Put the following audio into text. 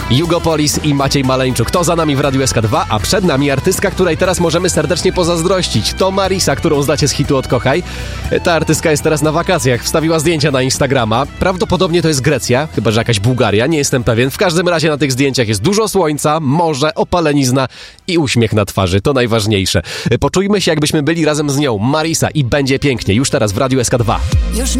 Jugopolis i Maciej Maleńczuk. To za nami w Radiu SK2, a przed nami artystka, której teraz możemy serdecznie pozazdrościć. To Marisa, którą znacie z hitu Odkochaj. Ta artystka jest teraz na wakacjach, wstawiła zdjęcia na Instagrama. Prawdopodobnie to jest Grecja, chyba że jakaś Bułgaria, nie jestem pewien. W każdym razie na tych zdjęciach jest dużo słońca, morze, opalenizna i uśmiech na twarzy. To najważniejsze. Poczujmy się, jakbyśmy byli razem z nią. Marisa i będzie pięknie. Już teraz w Radiu SK2.